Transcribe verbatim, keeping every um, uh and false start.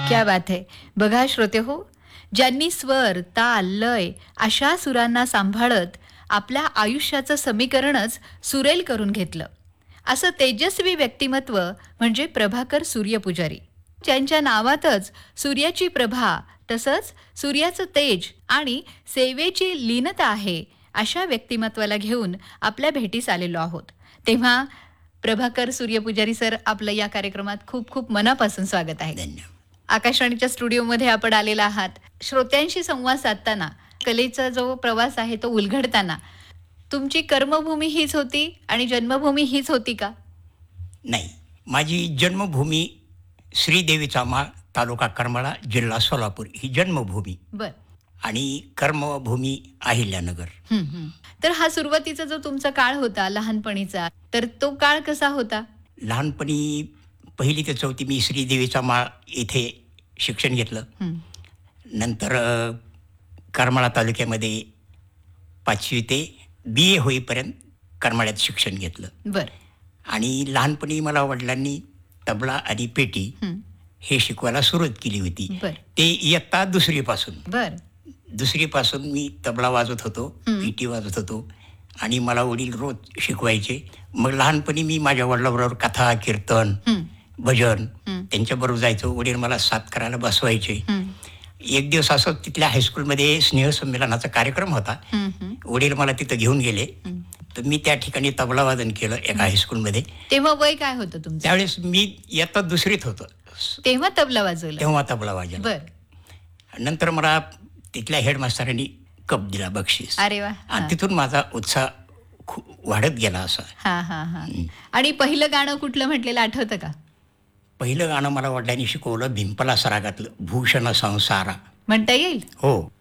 क्या बात है. बघा श्रोते हो, ज्यांनी स्वर, ताल, लय अशा सुरांना सांभाळत आपल्या आयुष्याचं समीकरणच सुरेल करून घेतलं, असं तेजस्वी व्यक्तिमत्व म्हणजे प्रभाकर सूर्यपुजारी. त्यांच्या नावातच सूर्याची प्रभा, तसंच सूर्याचं तेज आणि सेवेची लीनता आहे. अशा व्यक्तिमत्वाला घेऊन आपल्या भेटीस आलेलो आहोत. तेव्हा प्रभाकर सूर्यपुजारी सर, आपलं या कार्यक्रमात खूप खूप मनापासून स्वागत आहे. धन्यवाद. आकाशवाणीच्या स्टुडिओमध्ये आपण आलेला आहात. श्रोत्यांशी संवाद साधताना, कलेचा जो प्रवास आहे तो उलगडताना, तुमची कर्मभूमी हीच होती आणि जन्मभूमी हीच होती का? नाही, माझी जन्मभूमी श्रीदेवीचा माळ, तालुका करमाळा, जिल्हा सोलापूर ही जन्मभूमी. बर. आणि कर्मभूमी अहिल्यानगर. हं, हं. तर हा सुरुवातीचा जो तुमचा काळ होता लहानपणीचा, तर तो काळ कसा होता? लहानपणी पहिली ते चौथी मी श्रीदेवीचा माळ इथे शिक्षण घेतलं. हं. नंतर अ, करमाळा तालुक्यामध्ये पाचवी ते बी ए होईपर्यंत करमाळ्यात शिक्षण घेतलं. बर. आणि लहानपणी मला वडिलांनी तबला आणि पेटी हं. हे शिकवायला सुरुवात केली होती. बर. ते इयत्ता दुसरीपासून. बर. दुसरीपासून मी तबला वाजवत होतो, हं. पेटी वाजवत होतो आणि मला वडील रोज शिकवायचे. मग लहानपणी मी माझ्या वडिलांबरोबर कथा, कीर्तन, हं. भजन हं. त्यांच्याबरोबर जायचो. वडील मला साथ करायला बसवायचे. हं. एक दिवस असं तिथल्या हायस्कूलमध्ये स्नेहसंमेलनाचा कार्यक्रम होता. हं, हं. वडील मला तिथं घेऊन गेले. हं. तर मी त्या ठिकाणी तबला वादन केलं एका हायस्कूलमध्ये. तेव्हा वय काय होतं तुमचं? त्यावेळेस मी इयत्ता दुसरीत होतो. तेव्हा तबला वाजवला? तेव्हा तबला वाजवला. बर. नंतर मला तिथल्या हेडमास्टरांनी कप दिला, बक्षीस. अरे वा. आणि तिथून माझा उत्साह खूप वाढत गेला. असा हा हा हा. आणि पहिलं गाणं कुठलं म्हटलेलं आठवतं का? पहिलं गाणं मला वडिलांनी शिकवलं भिंपला सरागातलं, भूषण संसारा. म्हणता येईल? हो.